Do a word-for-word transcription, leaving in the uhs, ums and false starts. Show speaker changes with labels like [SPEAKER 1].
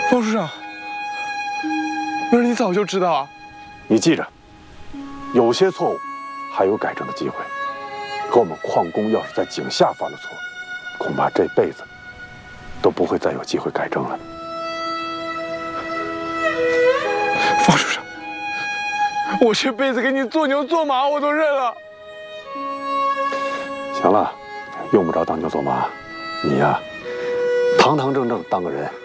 [SPEAKER 1] 方处长，原来你早就知道啊！
[SPEAKER 2] 你记着，有些错误还有改正的机会。可我们矿工要是在井下犯了错，恐怕这辈子都不会再有机会改正了。
[SPEAKER 1] 方处长，我这辈子给你做牛做马我都认了。
[SPEAKER 2] 行了，用不着当牛做马，你呀、堂堂正正当个人